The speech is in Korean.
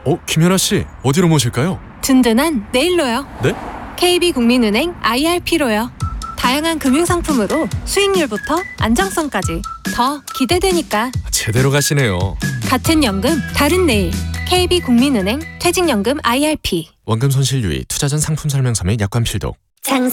김연아 씨, 어디로 모실까요? 든든한 내일로요. 네? KB국민은행 IRP로요. 다양한 금융상품으로 수익률부터 안정성까지 더 기대되니까. 제대로 가시네요. 같은 연금, 다른 내일. KB국민은행 퇴직연금 IRP. 원금 손실 유의, 투자 전 상품 설명서 및 약관 필독.